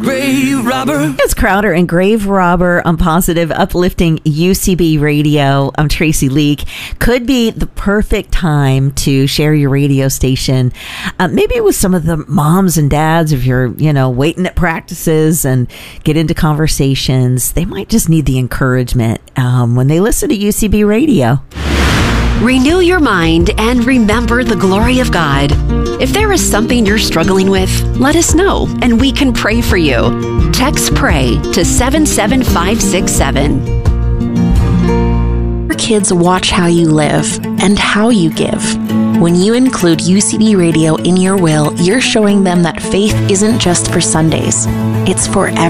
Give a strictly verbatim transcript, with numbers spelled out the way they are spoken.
Grave Robber. It's Crowder and Grave Robber on Positive Uplifting U C B Radio. I'm Tracy Leak. Could be the perfect time to share your radio station. Uh, maybe with some of the moms and dads, if you're, you know, waiting at practices and get into conversations, they might just need the encouragement um, when they listen to U C B Radio. Renew your mind and remember the glory of God. If there is something you're struggling with, let us know and we can pray for you. Text PRAY to seven seven five six seven. Your kids watch how you live and how you give. When you include U C B Radio in your will, you're showing them that faith isn't just for Sundays. It's for every